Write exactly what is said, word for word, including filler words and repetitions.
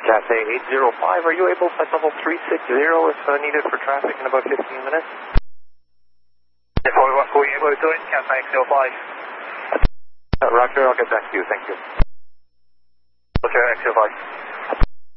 Cathay eight zero five, are you able to flight level three six zero if uh, needed for traffic in about fifteen minutes? four one four, you able to do it, Cathay eight zero five. Uh, Roger, I'll get back to you, thank you. Roger, eight zero five.